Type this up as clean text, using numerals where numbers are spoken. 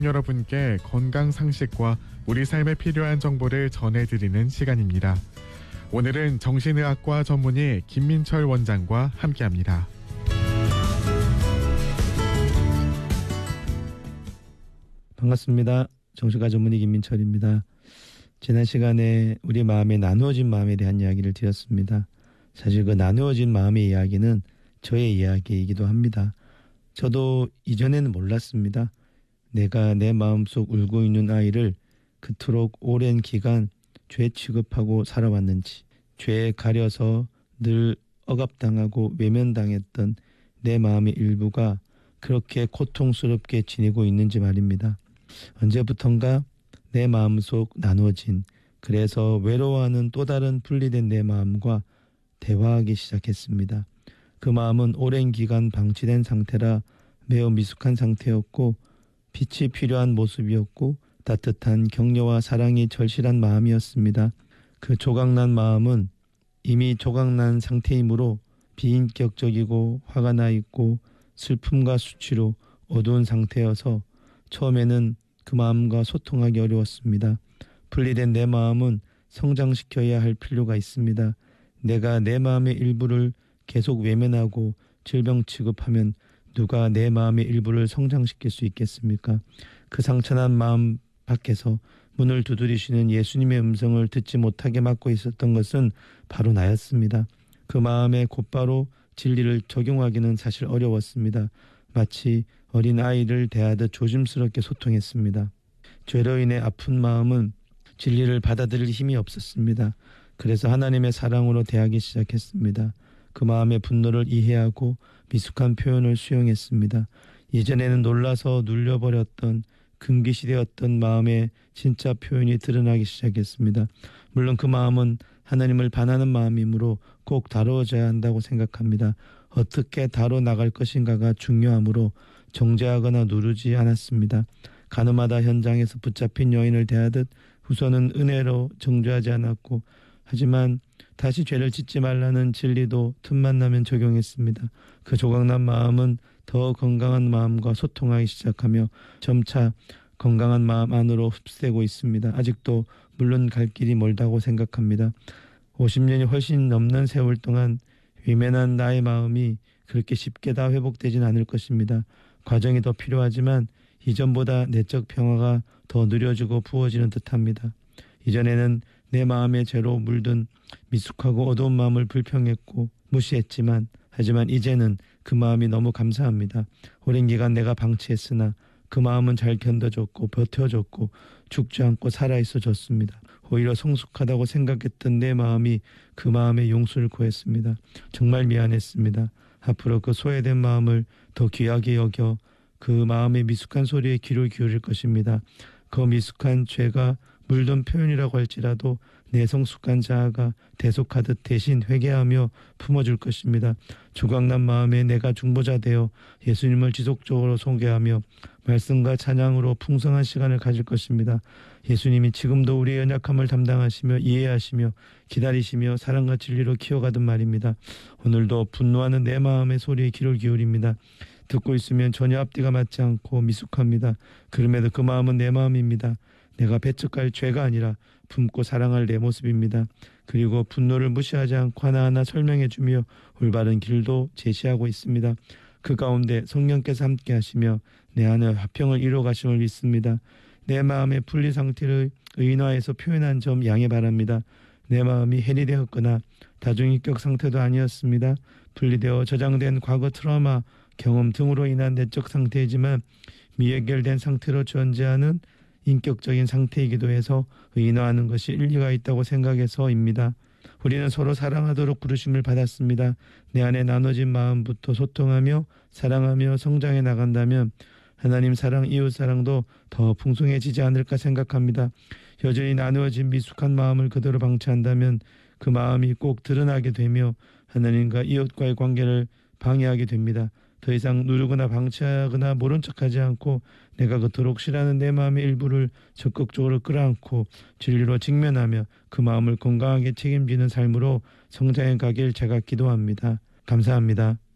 여러분께 건강 상식과 우리 삶에 필요한 정보를 전해드리는 시간입니다. 오늘은 정신의학과 전문의 김민철 원장과 함께합니다. 반갑습니다. 정신과 전문의 김민철입니다. 지난 시간에 우리 마음의 나누어진 마음에 대한 이야기를 드렸습니다. 사실 그 나누어진 마음의 이야기는 저의 이야기이기도 합니다. 저도 이전에는 몰랐습니다. 내가 내 마음속 울고 있는 아이를 그토록 오랜 기간 죄 취급하고 살아왔는지, 죄에 가려서 늘 억압당하고 외면당했던 내 마음의 일부가 그렇게 고통스럽게 지내고 있는지 말입니다. 언제부턴가 내 마음속 나누어진, 그래서 외로워하는 또 다른 분리된 내 마음과 대화하기 시작했습니다. 그 마음은 오랜 기간 방치된 상태라 매우 미숙한 상태였고 빛이 필요한 모습이었고 따뜻한 격려와 사랑이 절실한 마음이었습니다. 그 조각난 마음은 이미 조각난 상태이므로 비인격적이고 화가 나 있고 슬픔과 수치로 어두운 상태여서 처음에는 그 마음과 소통하기 어려웠습니다. 분리된 내 마음은 성장시켜야 할 필요가 있습니다. 내가 내 마음의 일부를 계속 외면하고 질병 취급하면 누가 내 마음의 일부를 성장시킬 수 있겠습니까? 그 상처난 마음 밖에서 문을 두드리시는 예수님의 음성을 듣지 못하게 막고 있었던 것은 바로 나였습니다. 그 마음에 곧바로 진리를 적용하기는 사실 어려웠습니다. 마치 어린 아이를 대하듯 조심스럽게 소통했습니다. 죄로 인해 아픈 마음은 진리를 받아들일 힘이 없었습니다. 그래서 하나님의 사랑으로 대하기 시작했습니다. 그 마음의 분노를 이해하고 미숙한 표현을 수용했습니다. 이전에는 놀라서 눌려버렸던 금기시되었던 마음의 진짜 표현이 드러나기 시작했습니다. 물론 그 마음은 하나님을 반하는 마음이므로 꼭 다루어져야 한다고 생각합니다. 어떻게 다뤄나갈 것인가가 중요하므로 정죄하거나 누르지 않았습니다. 가늠하다 현장에서 붙잡힌 여인을 대하듯 우선은 은혜로 정죄하지 않았고, 하지만 다시 죄를 짓지 말라는 진리도 틈만 나면 적용했습니다. 그 조각난 마음은 더 건강한 마음과 소통하기 시작하며 점차 건강한 마음 안으로 흡수되고 있습니다. 아직도 물론 갈 길이 멀다고 생각합니다. 50년이 훨씬 넘는 세월 동안 외면한 나의 마음이 그렇게 쉽게 다 회복되진 않을 것입니다. 과정이 더 필요하지만 이전보다 내적 평화가 더 느려지고 부어지는 듯합니다. 이전에는 내 마음의 죄로 물든 미숙하고 어두운 마음을 불평했고 무시했지만, 하지만 이제는 그 마음이 너무 감사합니다. 오랜 기간 내가 방치했으나 그 마음은 잘 견뎌줬고 버텨줬고 죽지 않고 살아있어졌습니다. 오히려 성숙하다고 생각했던 내 마음이 그 마음의 용서를 구했습니다. 정말 미안했습니다. 앞으로 그 소외된 마음을 더 귀하게 여겨 그 마음의 미숙한 소리에 귀를 기울일 것입니다. 그 미숙한 죄가 물든 표현이라고 할지라도 내 성숙한 자아가 대속하듯 대신 회개하며 품어줄 것입니다. 조각난 마음에 내가 중보자 되어 예수님을 지속적으로 소개하며 말씀과 찬양으로 풍성한 시간을 가질 것입니다. 예수님이 지금도 우리의 연약함을 담당하시며 이해하시며 기다리시며 사랑과 진리로 키워가던 말입니다. 오늘도 분노하는 내 마음의 소리에 귀를 기울입니다. 듣고 있으면 전혀 앞뒤가 맞지 않고 미숙합니다. 그럼에도 그 마음은 내 마음입니다. 내가 배척할 죄가 아니라 품고 사랑할 내 모습입니다. 그리고 분노를 무시하지 않고 하나하나 설명해주며 올바른 길도 제시하고 있습니다. 그 가운데 성령께서 함께 하시며 내 안에 화평을 이루어 가심을 믿습니다. 내 마음의 분리 상태를 의인화해서 표현한 점 양해 바랍니다. 내 마음이 해리되었거나 다중인격 상태도 아니었습니다. 분리되어 저장된 과거 트라우마 경험 등으로 인한 내적 상태이지만 미해결된 상태로 존재하는 인격적인 상태이기도 해서 의인화하는 것이 일리가 있다고 생각해서입니다. 우리는 서로 사랑하도록 부르심을 받았습니다. 내 안에 나눠진 마음부터 소통하며 사랑하며 성장해 나간다면 하나님 사랑, 이웃 사랑도 더 풍성해지지 않을까 생각합니다. 여전히 나누어진 미숙한 마음을 그대로 방치한다면 그 마음이 꼭 드러나게 되며 하나님과 이웃과의 관계를 방해하게 됩니다. 더 이상 누르거나 방치하거나 모른 척하지 않고 내가 그토록 싫어하는 내 마음의 일부를 적극적으로 끌어안고 진리로 직면하며 그 마음을 건강하게 책임지는 삶으로 성장해 가길 제가 기도합니다. 감사합니다.